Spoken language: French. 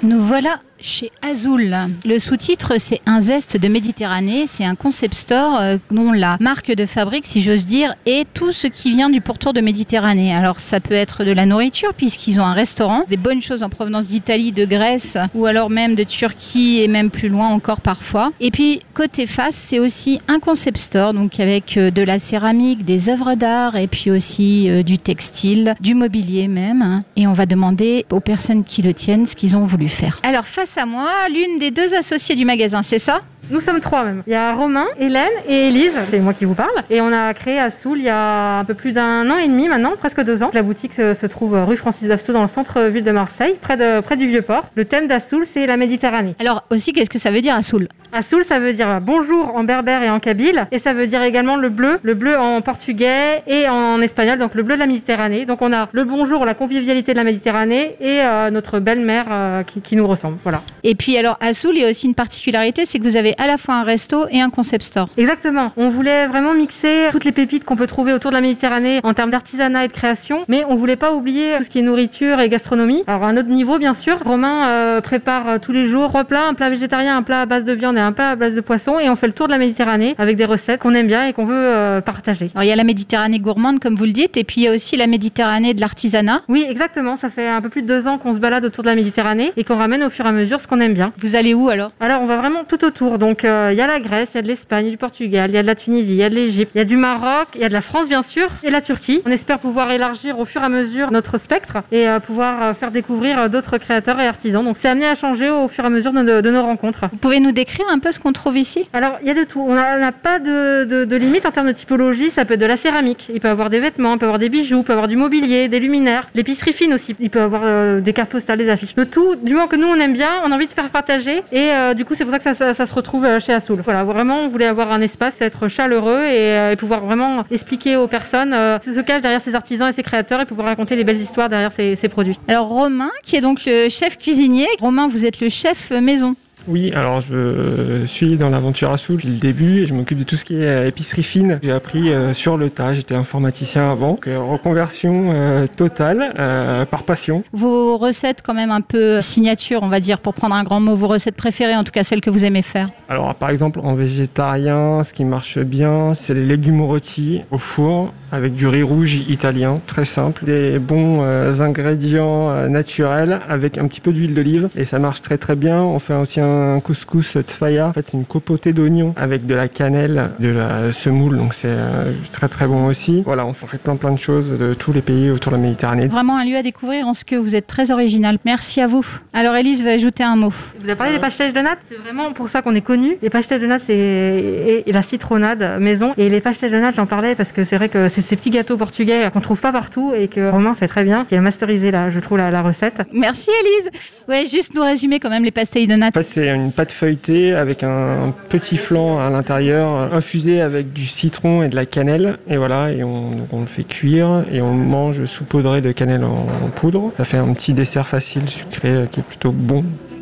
Nous voilà chez Azul. Le sous-titre, c'est un zeste de Méditerranée. C'est un concept store dont la marque de fabrique, si j'ose dire, est tout ce qui vient du pourtour de Méditerranée. Alors, ça peut être de la nourriture, puisqu'ils ont un restaurant, des bonnes choses en provenance d'Italie, de Grèce, ou alors même de Turquie, et même plus loin encore parfois. Et puis, côté face, c'est aussi un concept store, donc avec de la céramique, des œuvres d'art, et puis aussi du textile, du mobilier même. Et on va demander aux personnes qui le tiennent ce qu'ils ont voulu faire. Alors, face à moi, l'une des deux associées du magasin, c'est ça ? Nous sommes trois même. Il y a Romain, Hélène et Élise, c'est moi qui vous parle. Et on a créé Azul il y a un peu plus d'1 an et demi maintenant, presque 2 ans. La boutique se trouve rue Francis Davsault dans le centre-ville de Marseille, près du Vieux-Port. Le thème d'Azul, c'est la Méditerranée. Alors aussi, qu'est-ce que ça veut dire Azul ? Azul, ça veut dire bonjour en berbère et en kabyle. Et ça veut dire également le bleu en portugais et en espagnol, donc le bleu de la Méditerranée. Donc on a le bonjour, la convivialité de la Méditerranée et notre belle-mère qui nous ressemble. Voilà. Et puis alors Azul, il y a aussi une particularité, c'est que vous avez à la fois un resto et un concept store. Exactement. On voulait vraiment mixer toutes les pépites qu'on peut trouver autour de la Méditerranée en termes d'artisanat et de création, mais on voulait pas oublier tout ce qui est nourriture et gastronomie. Alors à un autre niveau, bien sûr. Romain prépare tous les jours 3 plats, un plat végétarien, un plat à base de viande et un plat à base de poisson, et on fait le tour de la Méditerranée avec des recettes qu'on aime bien et qu'on veut partager. Alors il y a la Méditerranée gourmande, comme vous le dites, et puis il y a aussi la Méditerranée de l'artisanat. Oui, exactement. Ça fait un peu plus de 2 ans qu'on se balade autour de la Méditerranée et qu'on ramène au fur et à mesure ce qu'on aime bien. Vous allez où alors ? Alors on va vraiment tout autour. Donc il y a la Grèce, il y a de l'Espagne, du Portugal, il y a de la Tunisie, il y a de l'Égypte, il y a du Maroc, il y a de la France bien sûr, et la Turquie. On espère pouvoir élargir au fur et à mesure notre spectre et pouvoir faire découvrir d'autres créateurs et artisans. Donc c'est amené à changer au fur et à mesure de nos rencontres. Vous pouvez nous décrire un peu ce qu'on trouve ici ? Alors il y a de tout. On n'a pas de limite en termes de typologie. Ça peut être de la céramique, il peut y avoir des vêtements, il peut y avoir des bijoux, il peut y avoir du mobilier, des luminaires, l'épicerie fine aussi. Il peut y avoir des cartes postales, des affiches. Le tout, du moment que nous on aime bien, on a envie de faire partager, et du coup c'est pour ça que ça se retrouve chez Azul. Voilà, vraiment on voulait avoir un espace, être chaleureux et pouvoir vraiment expliquer aux personnes ce se cache derrière ces artisans et ces créateurs et pouvoir raconter les belles histoires derrière ces produits. Alors Romain, qui est donc le chef cuisinier. Romain, vous êtes le chef maison. Oui, alors je suis dans l'aventure Azul depuis le début et je m'occupe de tout ce qui est épicerie fine. J'ai appris sur le tas, j'étais informaticien avant, donc reconversion totale par passion. Vos recettes quand même un peu signature, on va dire, pour prendre un grand mot, vos recettes préférées, en tout cas celles que vous aimez faire. Alors par exemple en végétarien, ce qui marche bien, c'est les légumes rôtis au four avec du riz rouge italien, très simple, des bons ingrédients naturels avec un petit peu d'huile d'olive et ça marche très très bien. On fait aussi un couscous tfaya, en fait c'est une compotée d'oignons avec de la cannelle, de la semoule, donc c'est très très bon aussi. Voilà, on fait plein de choses de tous les pays autour de la Méditerranée. Vraiment un lieu à découvrir en ce que vous êtes très original. Merci à vous. Alors Élise veut ajouter un mot. Vous avez parlé des pastèches de nattes, c'est vraiment pour ça qu'on est connu. Les pastèches de nattes et la citronnade maison. Et les pastèches de nattes, j'en parlais parce que c'est vrai que c'est ces petits gâteaux portugais qu'on trouve pas partout et que Romain fait très bien, qui a masterisé là, je trouve la recette. Merci Élise. Ouais, juste nous résumer quand même les pastilles de nattes. En fait, c'est une pâte feuilletée avec un petit flan à l'intérieur, infusé avec du citron et de la cannelle. Et voilà, et on le fait cuire et on le mange saupoudré de cannelle en poudre. Ça fait un petit dessert facile, sucré, qui est plutôt bon.